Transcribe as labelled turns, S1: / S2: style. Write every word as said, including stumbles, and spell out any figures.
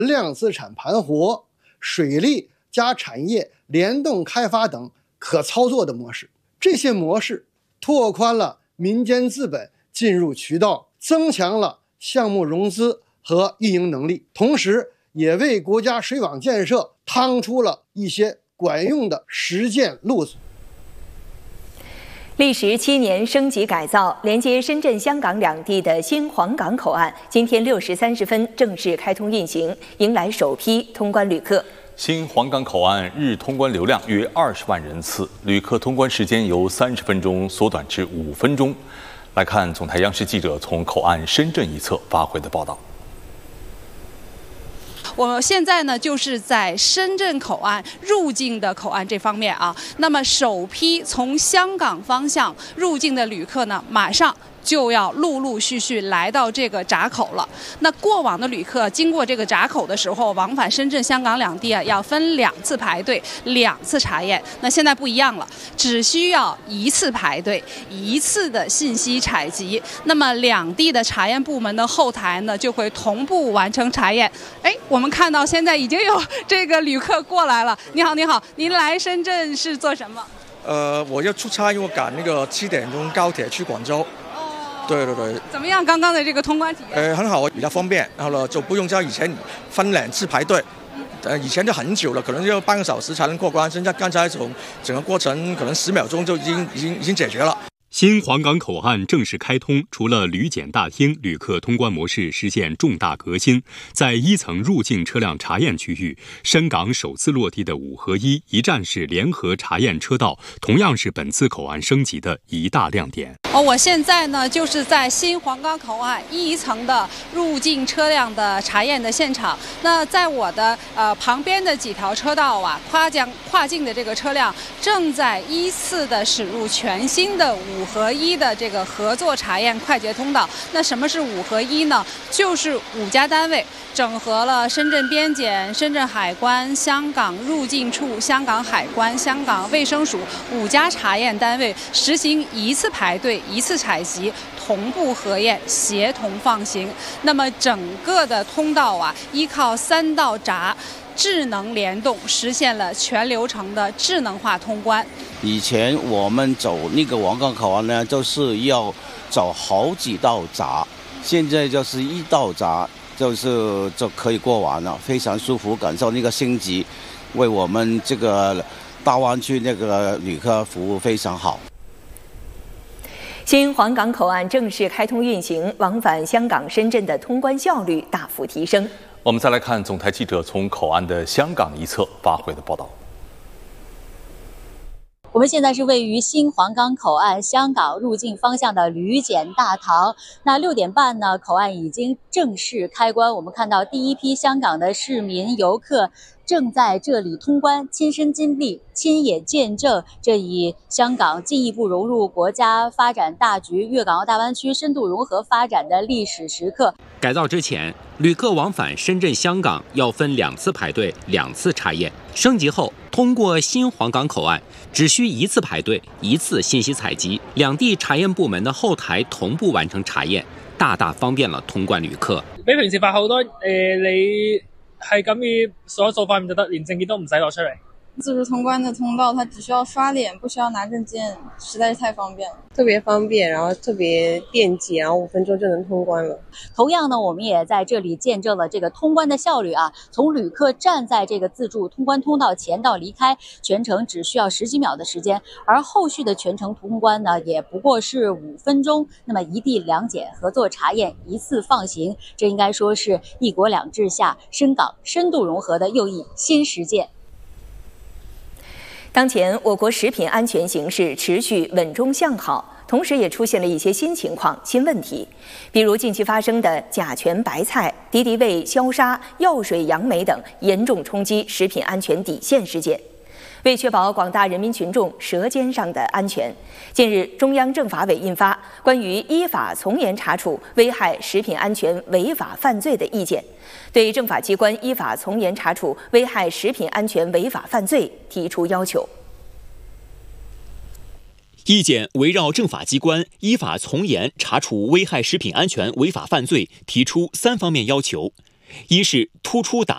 S1: 量资产盘活、水利加产业联动开发等可操作的模式。这些模式拓宽了民间资本进入渠道，增强了项目融资和运营能力，同时也为国家水网建设趟出了一些管用的实践路子。
S2: 历时七年升级改造，连接深圳、香港两地的新皇岗口岸，今天六时三十分正式开通运行，迎来首批通关旅客。
S3: 新皇岗口岸日通关流量约二十万人次，旅客通关时间由三十分钟缩短至五分钟。来看总台央视记者从口岸深圳一侧发回的报道。
S4: 我们现在呢，就是在深圳口岸入境的口岸这方面啊。那么，首批从香港方向入境的旅客呢，马上就要陆陆续续来到这个闸口了。那过往的旅客经过这个闸口的时候，往返深圳、香港两地啊，要分两次排队、两次查验。那现在不一样了，只需要一次排队、一次的信息采集。那么两地的查验部门的后台呢，就会同步完成查验。哎，我们看到现在已经有这个旅客过来了。你好，你好，您来深圳是做什么？
S5: 呃，我要出差，因为我赶那个七点钟高铁去广州。对对对，
S4: 怎么样？刚刚的这个通关体验？
S5: 呃，很好，比较方便，然后呢就不用像以前分两次排队，呃，以前就很久了，可能要半个小时才能过关。现在刚才从整个过程可能十秒钟就已经已经已经解决了。
S6: 新皇岗口岸正式开通，除了旅检大厅旅客通关模式实现重大革新，在一层入境车辆查验区域，深港首次落地的五合一一站式联合查验车道，同样是本次口岸升级的一大亮点。
S4: 哦，我现在呢就是在新皇岗口岸一层的入境车辆的查验的现场。那在我的呃旁边的几条车道啊，跨江跨境的这个车辆正在依次的驶入全新的五合一的这个合作查验快捷通道。那什么是五合一呢？就是五家单位整合了深圳边检、深圳海关、香港入境处、香港海关、香港卫生署五家查验单位，实行一次排队、一次采集、同步核验、协同放行。那么整个的通道啊，依靠三道闸智能联动，实现了全流程的智能化通关。
S7: 以前我们走那个皇岗口岸呢，就是要走好几道闸，现在就是一道闸就是就可以过完了，非常舒服，感受那个升级，为我们这个大湾区那个旅客服务非常好。
S2: 新皇岗口岸正式开通运行，往返香港、深圳的通关效率大幅提升。
S3: 我们再来看总台记者从口岸的香港一侧发回的报道。
S8: 我们现在是位于新皇岗口岸香港入境方向的旅检大堂。那六点半呢，口岸已经正式开关。我们看到第一批香港的市民游客正在这里通关，亲身经历、亲眼见证这一香港进一步融入国家发展大局、粤港澳大湾区深度融合发展的历史时刻。
S9: 改造之前，旅客往返深圳、香港要分两次排队、两次查验。升级后，通过新皇岗口岸，只需一次排队、一次信息采集，兩地查驗部門嘅後台同步完成查驗，大大方便了通關旅客。
S10: 比平時快好多，誒、呃，你係咁嘅掃一掃塊面就得，連證件都唔使攞出嚟。
S11: 自助通關的通道，它只需要刷臉，不需要拿證件，實在是太方便了，
S12: 特別方便，然後特別便捷，然後五分鐘就能通關了。
S8: 同樣呢，我們也在這裡見證了這個通關的效率啊，從旅客站在這個自助通關通道前到離開，全程只需要十幾秒的時間，而後續的全程通關呢，也不過是五分鐘。那麼一地兩檢、合作查驗、一次放行，這應該說是一國兩制下深港深度融合的又一新實踐。
S2: 當前，我國食品安全形勢持續穩中向好，同時也出現了一些新情況、新問題，比如近期發生的甲醛白菜、敵敵畏消殺、藥水楊梅等嚴重衝擊食品安全底線事件。為確保廣大人民群眾舌尖上的安全，近日中央政法委印發關於依法從嚴查處危害食品安全違法犯罪的意見，對政法機關依法從嚴查處危害食品安全違法犯罪提出要求。
S9: 意見圍繞政法機關依法從嚴查處危害食品安全違法犯罪提出三方面要求：一是突出打